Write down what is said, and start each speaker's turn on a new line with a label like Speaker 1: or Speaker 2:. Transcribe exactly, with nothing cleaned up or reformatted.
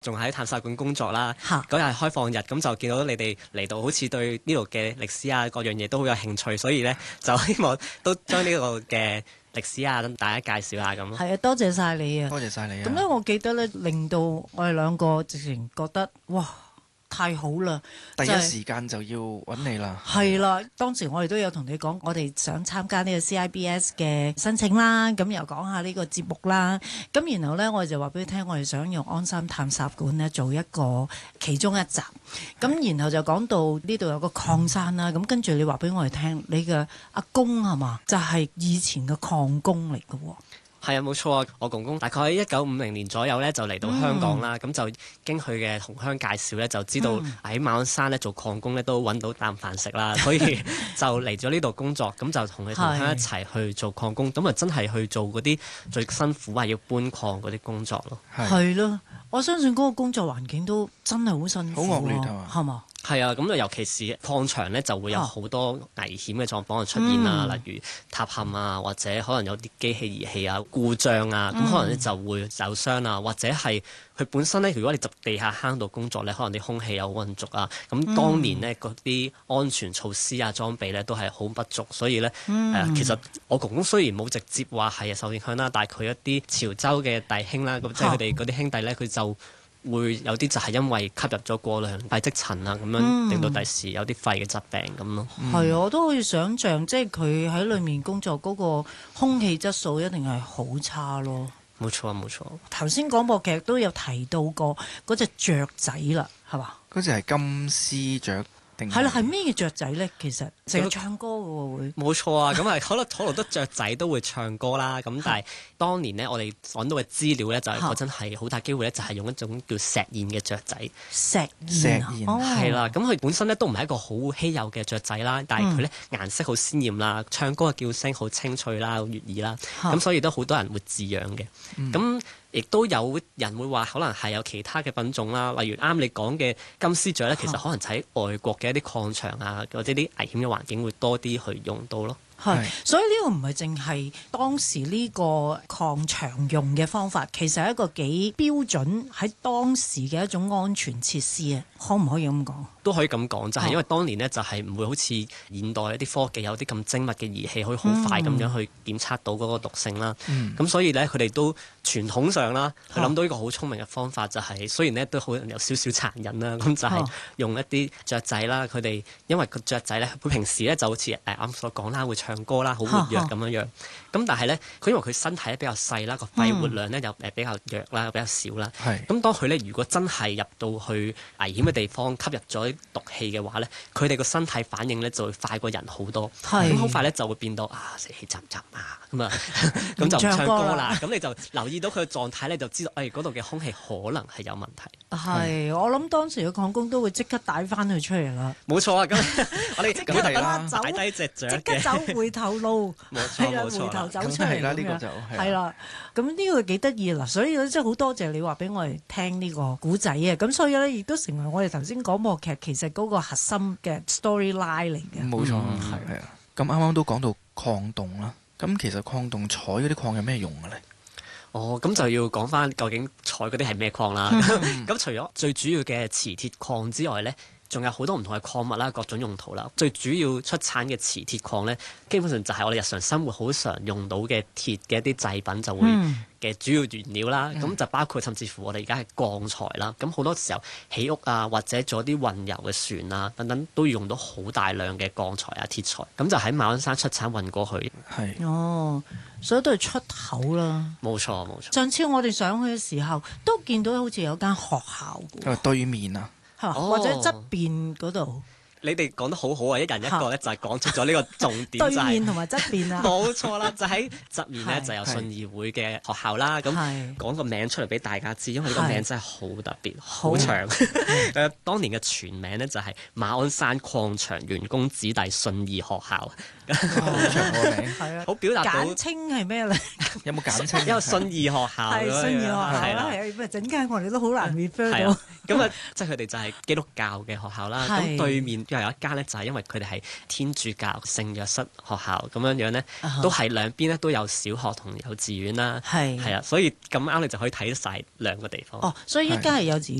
Speaker 1: 仲喺探索館工作啦。嗰日開放日，咁就見到你哋嚟到，好似對呢度嘅歷史啊各樣嘢都好有興趣，所以咧就希望都將呢個嘅歷史啊，等大家介紹下咁咯。
Speaker 2: 係啊，多謝晒你啊！
Speaker 3: 多謝晒你啊！
Speaker 2: 咁咧，我記得咧，令到我哋兩個直情覺得哇，太好啦！
Speaker 3: 第一時間就要揾你啦。
Speaker 2: 係啦，當時我哋都有同你講，我哋想參加呢個 C I B S 嘅申請啦，咁又講下呢個節目啦。咁然後咧，我哋就話俾你聽，我哋想用安心探索館咧做一個其中一集。咁然後就講到呢度有個礦山啦。咁跟住你話俾我哋聽，你嘅阿公係嘛，就係以前嘅礦工嚟嘅喎。
Speaker 1: 係啊，冇錯啊！我公公大概喺一九五零年左右咧就嚟到香港啦，咁、嗯、就經佢嘅同鄉介紹咧，就知道喺馬鞍山咧做礦工咧都揾到啖飯食啦，所以就嚟咗呢度工作，咁就同佢同鄉一齊去做礦工，咁啊真係去做嗰啲最辛苦啊要搬礦嗰啲工作咯。
Speaker 2: 係咯，我相信嗰個工作環境都真係好辛苦，好惡劣係嘛？
Speaker 1: 係啊，咁就尤其是礦場咧，就會有好多危險嘅狀況出現啊，嗯、例如塌陷啊，或者可能有啲機器儀器啊故障啊，咁、嗯、可能咧就會受傷啊，或者係佢本身咧，如果你入地下坑度工作咧，可能啲空氣有混濁啊，咁當年呢，嗰啲安全措施啊裝備咧都係好不足，所以咧誒、嗯呃，其實我公公雖然冇直接話係受影響啦，但係佢一啲潮州嘅弟兄啦，咁即係佢哋嗰啲兄弟咧，佢就會有啲就係因為吸入咗過量肺積塵啊，咁樣、嗯、令到第時有啲肺嘅疾病咁咯。
Speaker 2: 係啊、嗯，我都可以想像，即係佢喺裏面工作嗰個空氣質素一定係好差咯。
Speaker 1: 冇錯啊，冇錯。
Speaker 2: 頭先廣播劇都有提到過嗰隻雀仔啦，係嘛？
Speaker 3: 嗰隻係金絲雀。
Speaker 2: 係啦，係咩嘅雀仔咧？其實成日唱歌嘅喎會。
Speaker 1: 冇錯啊，咁啊可能可能都雀仔都會唱歌啦。咁但係當年呢，我哋揾到嘅資料咧，就係嗰陣係好大機會咧，就係用一種叫石燕嘅雀仔。
Speaker 2: 石燕啊，
Speaker 1: 係啦。咁佢本身咧都唔係一個好稀有嘅雀仔啦，但係佢咧顏色好鮮豔啦，唱歌嘅叫聲好清脆啦，好悅耳啦。咁所以都好多人會飼養嘅。咁、嗯亦都有人會話，可能係有其他嘅品種啦，例如啱你講嘅金絲雀咧，其實可能喺外國嘅一啲礦場啊，或者啲危險嘅環境會多啲去用到咯。
Speaker 2: 係，所以呢個唔係淨係當時呢個礦場用嘅方法，其實係一個幾標準喺當時嘅一種安全設施啊，可唔可以咁講？
Speaker 1: 都可以咁講，就係、是、因為當年呢，就係唔會好似現代一啲科技有啲咁精密嘅儀器，可以好快咁樣去檢測到嗰個毒性啦。咁、嗯、所以呢，佢哋都傳統上啦，佢諗到一個好聰明嘅方法，就係、是、雖然呢都好有少少殘忍啦，咁就係用一啲雀仔啦。佢哋因為個雀仔呢，佢平時呢就好似誒啱所講啦，會唱歌啦，好活躍咁樣樣。咁但係呢，佢因為佢身體咧比較細啦，個肺活量呢又誒比較弱啦，比較少啦。咁、嗯、當佢呢，如果真係入到去危險嘅地方，吸入咗毒氣嘅話咧，佢哋個身體反應咧就會快過人好多，咁好快咧就會變到啊死氣沉沉啊咁啊，咁就唔唱歌啦。咁你就留意到佢嘅狀態咧，就知道誒嗰度嘅空氣可能係有問題。
Speaker 2: 係，我諗當時嘅礦工都會即刻帶翻佢出嚟啦。
Speaker 1: 冇錯啊，咁我哋
Speaker 2: 即刻走，
Speaker 1: 擺低隻雀，
Speaker 2: 即刻走回頭路，
Speaker 1: 冇錯冇錯，
Speaker 2: 回頭走出嚟啦。
Speaker 3: 呢個就
Speaker 2: 係啦。咁呢個幾得意啦，所以咧真係好多謝你話俾我哋聽呢個古仔啊！咁所以咧亦都成為我哋頭先廣播劇其實嗰個核心嘅 storyline 嚟嘅。
Speaker 3: 冇錯，係啊。咁啱啱都講到礦洞啦，咁其實礦洞採嗰啲礦有咩用嘅咧？
Speaker 1: 哦，咁就要講翻究竟採嗰啲係咩礦啦。咁、嗯、除咗最主要嘅磁鐵礦之外咧，仲有好多唔同嘅礦物啦，各種用途啦。最主要出產嘅磁鐵礦咧，基本上就係我哋日常生活好常用到嘅鐵嘅一啲製品就會嘅主要原料啦。咁、嗯、就包括甚至乎我哋而家係鋼材啦。咁好多時候起屋啊，或者做啲運油嘅船啊等等，都要用到好大量嘅鋼材啊、鐵材。咁就喺馬鞍山出產運過去。
Speaker 3: 係
Speaker 2: 哦，所以都係出口啦。
Speaker 1: 冇錯冇錯。
Speaker 2: 上次我哋上去嘅時候，都見到好似有間學校嘅。
Speaker 3: 對面啊！
Speaker 2: 或者側邊嗰度，
Speaker 1: 你哋講得好好啊！一人一個咧，就係講出咗呢個重點，
Speaker 2: 對面同埋側邊啊，
Speaker 1: 冇錯啦，就喺側面咧就有信義會嘅學校啦。咁講個名出嚟俾大家知，因為呢個名真係好特別，好長。誒，當年嘅全名咧就係馬鞍山礦場員工子弟信義學校。
Speaker 3: 好長個名，
Speaker 2: 係啊，
Speaker 1: 好表達到
Speaker 2: 簡稱係咩咧？
Speaker 3: 有冇簡稱？
Speaker 1: 因為信義學校，
Speaker 2: 係信義學校啦，係啊，咁啊陣間我哋都好難 refer 到。
Speaker 1: 咁啊，即係佢哋就係基督教嘅學校啦。咁對面又有一間咧，就係因為佢哋係天主教聖約瑟學校咁樣樣咧，都係兩邊咧都有小學同幼稚園啦。係係啊，所以咁啱你就可以睇晒兩個地方。
Speaker 2: 哦，所以一間係幼稚